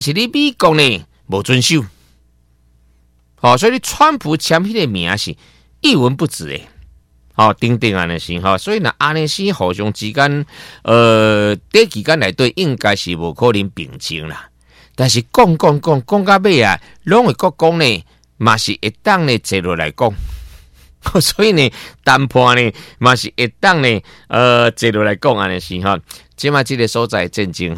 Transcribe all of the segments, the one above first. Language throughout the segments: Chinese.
是你美国呢无遵守，所以你川普签迄个名是一文不值诶。等等安尼是所以呢，安尼是互相之间，短期间内底应该是无可能并称啦。但是讲到尾啊，拢会国讲呢，嘛是会当呢坐落来讲。所以呢，谈判呢，嘛是会当呢，坐落来讲安尼是即卖即个所在战争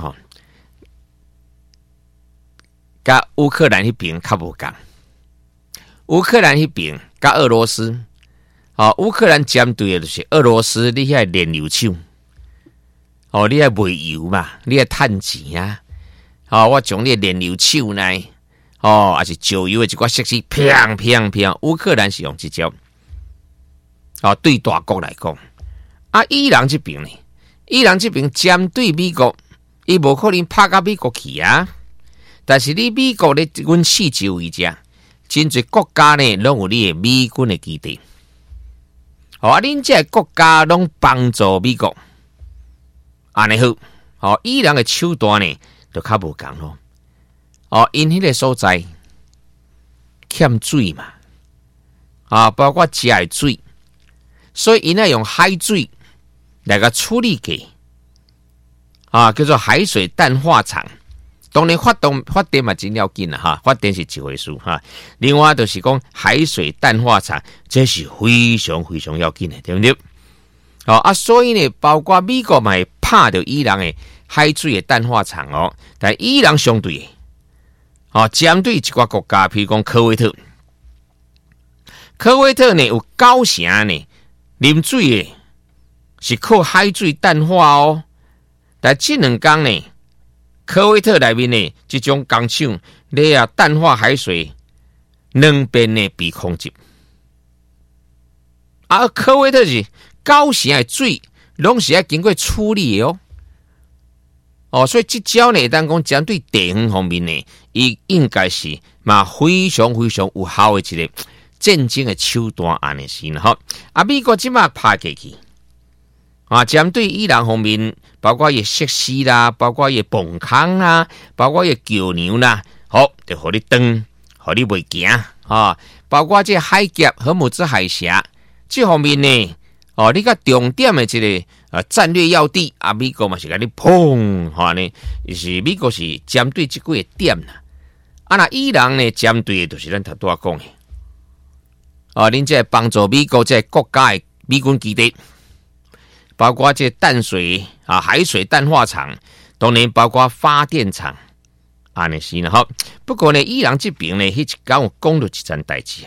甲乌克兰迄边较无共。乌克兰迄边甲俄罗斯。乌克兰针对的就是俄罗斯，你遐炼油厂，你遐卖油嘛，你遐趁钱啊，我将你炼油厂呢，还是石油的一寡设施，砰，乌克兰是用这招，对大国来讲，伊朗这边呢，伊朗这边针对美国，伊无可能拍到美国去啊，但是你美国咧，阮四周围遮，真侪国家呢，拢有你的美军的基地。恁这国家拢帮助美国，安尼好，伊朗的手段呢，就较无共咯。因迄个所在欠水嘛，包括食的水，所以因要用海水来个处理给，叫做海水淡化厂。当然发电嘛真要紧啦发电是一回事另外就是讲海水淡化厂，这是非常要紧的，对不对？所以呢，包括美国嘛会拍到伊朗的海水的淡化厂但伊朗相对针对一寡国家，譬如讲科威特呢有9成呢啉水的是靠海水淡化但这两天呢。科威特内面呢，这种工厂你淡化海水两边呢被控制，科威特是9成的水拢是要经过处理的所以这招呢，当讲针对地方方面呢，伊应该是嘛非常有效的一个战争的手段安尼是美国即马拍过去。针对伊朗方面，包括伊设施啦，包括伊崩坑啦，包括伊桥梁啦，就互你登，互你袂行包括这海峡、荷姆兹海峡这方面呢，你个重点的这个战略要地美国嘛是甲你砰是美国是针对这几个点啦。那伊朗呢，针对的就是咱头拄仔讲的恁这帮助美国这国家的美军基地。包括这淡水海水淡化厂，当然包括发电厂，安尼是啦不过呢，伊朗这边呢，迄一天有讲到一件代志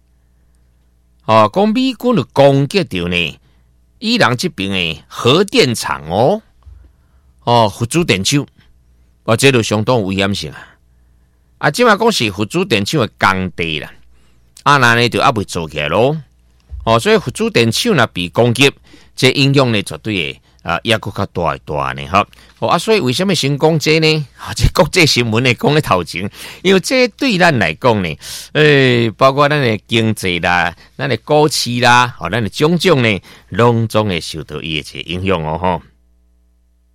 讲美军就攻击到呢，伊朗这边的核电厂核主电厂，这就相当危险性即嘛讲是核主电厂的工地啦，那呢就未做起来咯。所以核主电厂呢被攻击，这影响呢绝对也更较大呢所以为什么先讲这呢？这国际新闻呢讲在头前，因为这对咱来讲呢，包括咱的经济啦、咱的股市啦，咱的种种呢，拢总会受到伊的影响